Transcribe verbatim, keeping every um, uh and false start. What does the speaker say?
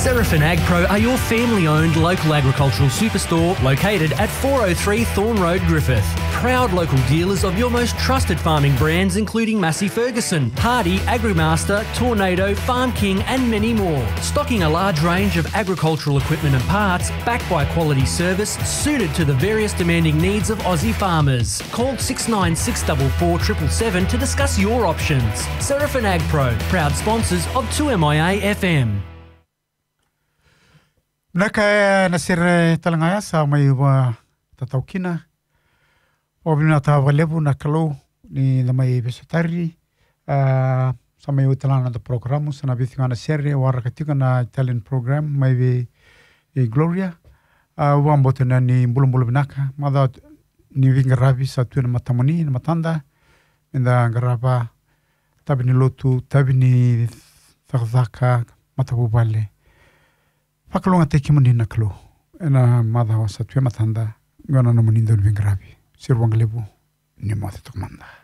Seraphin AgPro are your family-owned local agricultural superstore located at four oh three Thorn Road, Griffith. Proud local dealers of your most trusted farming brands including Massey Ferguson, Hardy, Agrimaster, Tornado, Farm King and many more. Stocking a large range of agricultural equipment and parts backed by quality service suited to the various demanding needs of Aussie farmers. Call six nine six four four seven seven seven to discuss your options. Seraphin AgPro, proud sponsors of two M I A F M. Naka nasir talangaya sa may wa tatawkina. O binata walebu na kalo ni na may besatari sa may utalana na programo sa nabithinga na serie wa rakatika na Italian program may be Gloria. Wa mbote na ni mbulumbulu binaka mada ni vingarabi sa tuina matamani na matanda inda garaba tabi ni lotu tabi ni thakthaka matabubale. Pakalunga te kimuni naklo ena madha wasa tuya matanda ngana na munindo vingarabi sirwangalebu ni mothe tukmanda.